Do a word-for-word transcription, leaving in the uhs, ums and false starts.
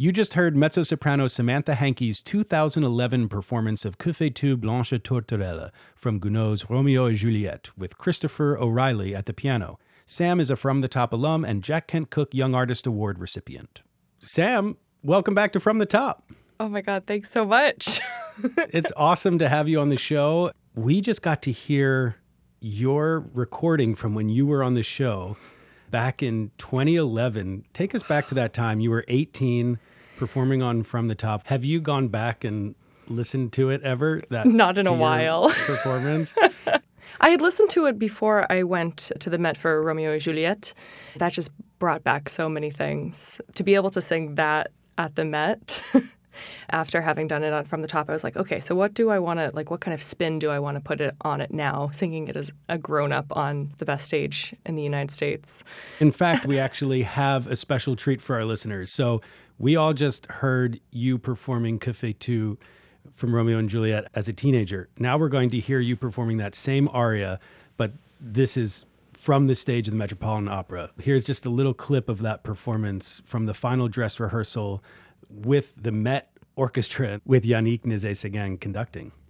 You just heard mezzo-soprano Samantha Hankey's two thousand eleven performance of Que fais-tu Blanche Tourterelle from Gounod's Romeo et Juliet with Christopher O'Reilly at the piano. Sam is a From the Top alum and Jack Kent Cooke Young Artist Award recipient. Sam, welcome back to From the Top. Oh my God, thanks so much. It's awesome to have you on the show. We just got to hear your recording from when you were on the show back in twenty eleven. Take us back to that time. You were eighteen, performing on From the Top. Have you gone back and listened to it ever? That Not in a while. Performance? I had listened to it before I went to the Met for Romeo and Juliet. That just brought back so many things. To be able to sing that at the Met after having done it on From the Top, I was like, okay, so what do I want to, like, what kind of spin do I want to put it on it now, singing it as a grown-up on the best stage in the United States? In fact, we actually have a special treat for our listeners. So we all just heard you performing Que fais-tu from Romeo and Juliet as a teenager. Now we're going to hear you performing that same aria, but this is from the stage of the Metropolitan Opera. Here's just a little clip of that performance from the final dress rehearsal with the Met Orchestra with Yannick Nézet-Séguin conducting.